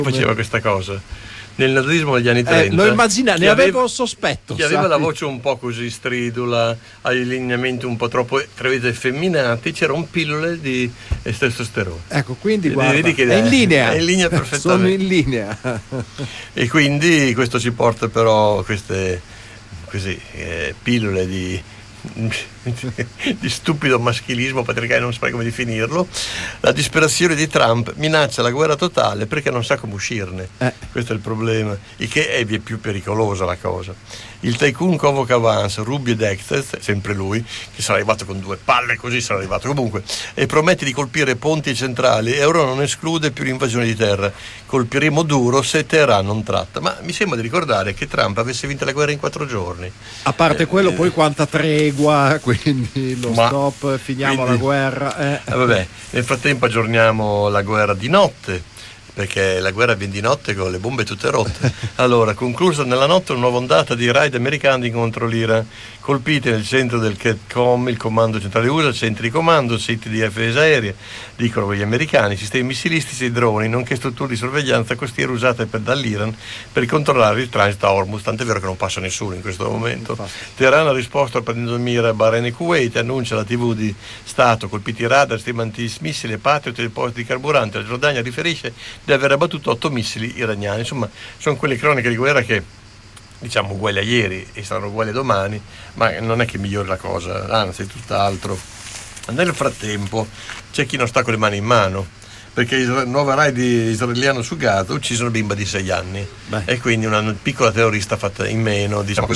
faceva questa cosa nel nazismo degli anni 30. Lo immagina, ne avevo sospetto. Chi aveva la voce un po' così stridula, agli lineamenti un po' troppo effeminati, c'erano pillole di testosterone. Ecco, quindi guarda, vedi che è in linea. È in linea perfettamente. Sono in linea. E quindi questo ci porta però queste così pillole di stupido maschilismo patriarcale, non saprei come definirlo. La disperazione di Trump minaccia la guerra totale perché non sa come uscirne. Questo è il problema, il che è più pericolosa la cosa. Il tycoon convoca Vance, Rubio e Dexter, sempre lui, che sarà arrivato con 2 palle, così sarà arrivato comunque, e promette di colpire ponti centrali, e ora non esclude più l'invasione di terra. Colpiremo duro se Teheran non tratta. Ma mi sembra di ricordare che Trump avesse vinto la guerra in 4 giorni. A parte quello, poi quanta tregua, quindi stop, finiamo la guerra. Vabbè, nel frattempo aggiorniamo la guerra di notte, perché la guerra viene di notte con le bombe tutte rotte. Allora, conclusa nella notte una nuova ondata di raid americani contro l'Iran. Colpiti nel centro del CENTCOM, il comando centrale USA, centri di comando, siti di difesa aerea, dicono gli americani, sistemi missilistici e droni, nonché strutture di sorveglianza costiera usate dall'Iran per controllare il transito a Hormuz, tant'è vero che non passa nessuno in questo momento. Teheran ha risposto prendendo mira Bahrain e Kuwait, annuncia la TV di Stato, colpiti radar, sistemi antimissili e Patriot e depositi di carburante. La Giordania riferisce di aver abbattuto 8 missili iraniani. Insomma, sono quelle croniche di guerra che diciamo uguali a ieri e saranno uguali a domani, ma non è che migliori la cosa, anzi è tutt'altro. Nel frattempo c'è chi non sta con le mani in mano, perché il nuovo raid israeliano su Gaza ha ucciso una bimba di 6 anni. E quindi una piccola terrorista fatta in meno, diciamo così.